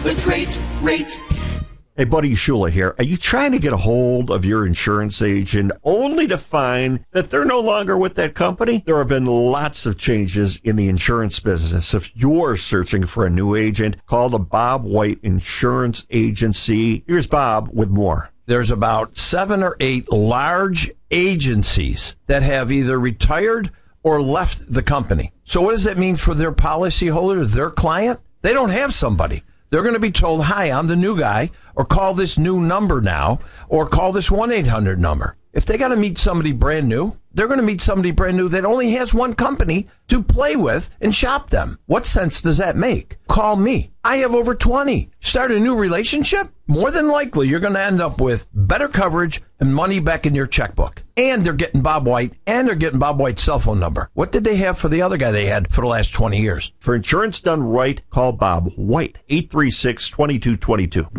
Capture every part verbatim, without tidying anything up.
The Great Rate. Hey, Buddy Shula here. Are you trying to get a hold of your insurance agent only to find that they're no longer with that company? There have been lots of changes in the insurance business. If you're searching for a new agent, call the Bob White Insurance Agency. Here's Bob with more. There's about seven or eight large agencies that have either retired or left the company. So what does that mean for their policyholder, their client? They don't have somebody. They're going to be told, hi, I'm the new guy, or call this new number now, or call this one eight hundred number. If they got to meet somebody brand new, they're going to meet somebody brand new that only has one company to play with and shop them. What sense does that make? Call me. I have over twenty. Start a new relationship? More than likely, you're going to end up with better coverage and money back in your checkbook. And they're getting Bob White, and they're getting Bob White's cell phone number. What did they have for the other guy they had for the last twenty years? For insurance done right, call Bob White, eight three six, two two two two.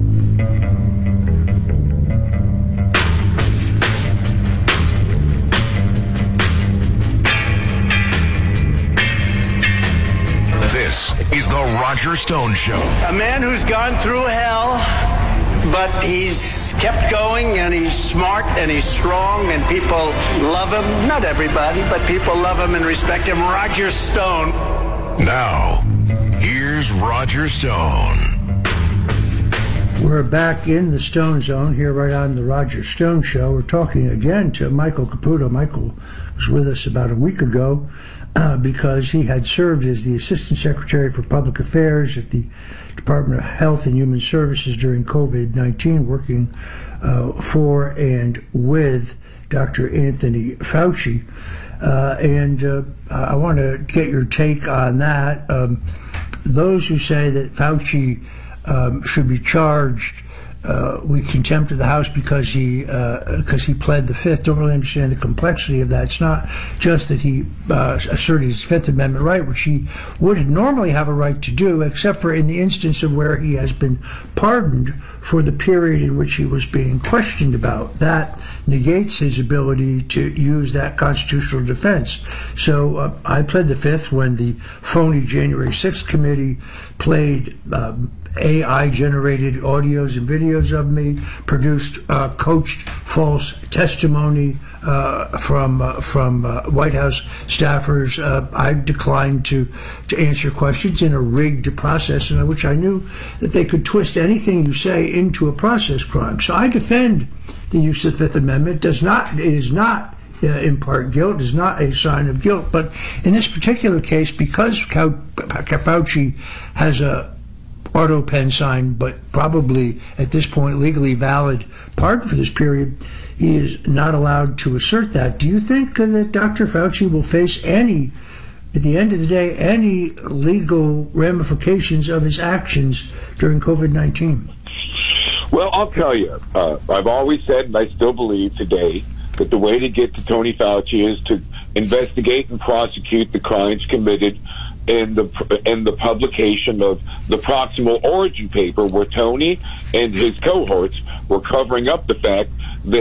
This is the Roger Stone Show. A man who's gone through hell, but he's kept going, and he's smart, and he's strong, and people love him. Not everybody, but people love him and respect him. Roger Stone. Now, here's Roger Stone. We're back in the Stone Zone here right on the Roger Stone Show. We're talking again to Michael Caputo. Michael was with us about a week ago uh, because he had served as the Assistant Secretary for Public Affairs at the Department of Health and Human Services during covid nineteen, working uh, for and with Doctor Anthony Fauci. Uh, and uh, I want to get your take on that. Um, those who say that Fauci um, should be charged uh, with contempt of the House because he uh, because he pled the Fifth don't really understand the complexity of that. It's not just that he uh, asserted his Fifth Amendment right, which he would normally have a right to do, except for in the instance of where he has been pardoned for the period in which he was being questioned about. That negates his ability to use that constitutional defense. So uh, I pled the Fifth when the phony January sixth committee played um, A I-generated audios and videos of me, produced uh, coached false testimony uh, from uh, from uh, White House staffers. Uh, I declined to, to answer questions in a rigged process in which I knew that they could twist anything you say into a process crime. So I defend the use of the Fifth Amendment. Does not, it is not uh, impart guilt, is not a sign of guilt. But in this particular case, because Fauci has a auto pen sign, but probably at this point legally valid pardon for this period, he is not allowed to assert that. Do you think uh, that Doctor Fauci will face any, at the end of the day, any legal ramifications of his actions during covid nineteen? Well, I'll tell you, uh, I've always said, and I still believe today, that the way to get to Tony Fauci is to investigate and prosecute the crimes committed in the in the publication of the Proximal Origin paper, where Tony and his cohorts were covering up the fact